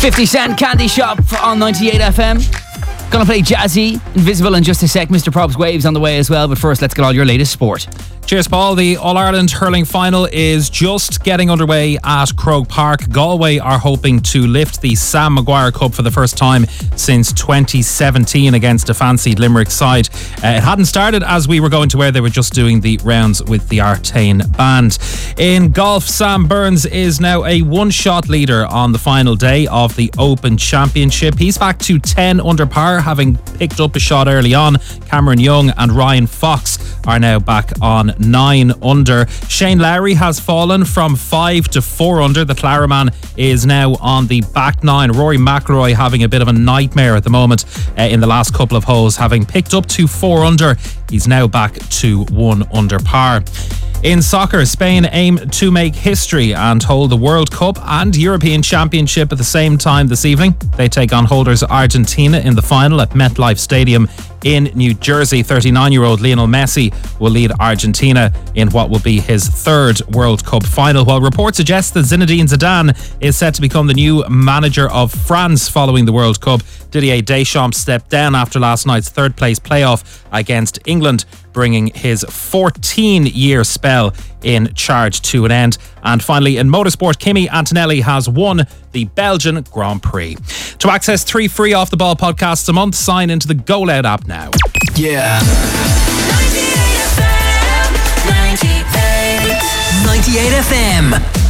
50 Cent Candy Shop on 98 FM. Gonna play Jazzy, Invisible in just a sec. Mr. Prob's Waves on the way as well. But first, let's get all your latest sport. Cheers, Paul. The All-Ireland hurling final is just getting underway at Croke Park. Galway are hoping to lift the Sam Maguire Cup for the first time since 2017 against a fancied Limerick side. It hadn't started as we were going to where they were just doing the rounds with the Artane band. In golf, Sam Burns is now a one-shot leader on the final day of the Open Championship. He's back to 10 under par, having picked up a shot early on. Cameron Young and Ryan Fox are now back on 9 under. Shane Lowry has fallen from 5 to 4 under. The Clareman is now on the back 9. Rory McIlroy having a bit of a nightmare at the moment in the last couple of holes, having picked up to 4 under. He's now back to 1 under par. In soccer, Spain aim to make history and hold the World Cup and European Championship at the same time this evening. They take on holders Argentina in the final at MetLife Stadium in New Jersey. 39-year-old Lionel Messi will lead Argentina in what will be his third World Cup final, while reports suggest that Zinedine Zidane is set to become the new manager of France following the World Cup. Didier Deschamps stepped down after last night's third-place playoff against England, bringing his 14-year spell in charge to an end. And finally, in motorsport, Kimi Antonelli has won the Belgian Grand Prix. To access 3 free Off the Ball podcasts a month, sign into the Go Loud app now. Yeah. 98 FM. 98 FM.